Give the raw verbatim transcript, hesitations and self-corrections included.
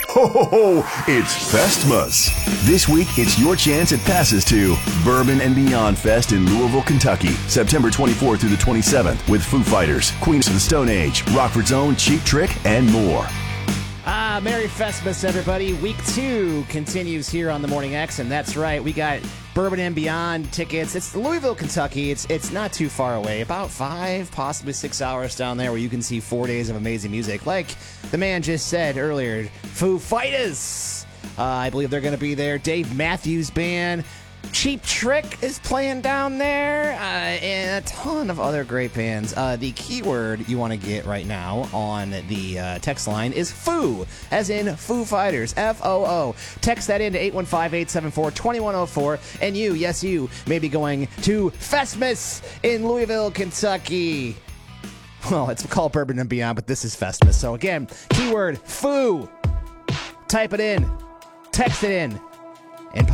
Ho, ho, ho! It's Festmas. This week, it's your chance at passes to Bourbon and Beyond Fest in Louisville, Kentucky, September twenty-fourth through the twenty-seventh, with Foo Fighters, Queens of the Stone Age, Rockford's Own Cheap Trick, and more. Ah, Merry Festmas, everybody. Week two continues here on the Morning X, and that's right, we got Bourbon and Beyond tickets. It's Louisville, Kentucky. It's it's not too far away, about five, possibly six hours down there, where you can see four days of amazing music. Like the man just said earlier, Foo Fighters. Uh, I believe they're going to be there. Dave Matthews Band. Cheap Trick is playing down there, uh, and a ton of other great bands. Uh, the keyword you want to get right now on the uh, text line is Foo, as in Foo Fighters, F O O. Text that in to eight one five, eight seven four, two one zero four, and you, yes you, may be going to Festmas in Louisville, Kentucky. Well, it's called Bourbon and Beyond, but this is Festmas. So again, keyword Foo. Type it in. Text it in.